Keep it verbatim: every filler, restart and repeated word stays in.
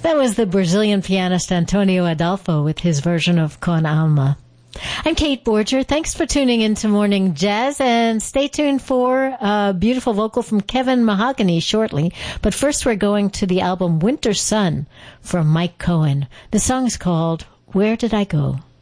That was the Brazilian pianist Antonio Adolfo with his version of Con Alma. I'm Kate Borger. Thanks for tuning in to Morning Jazz, and stay tuned for a beautiful vocal from Kevin Mahogany shortly. But first we're going to the album Winter Sun from Mike Cohen. The song's called Where Did I Go?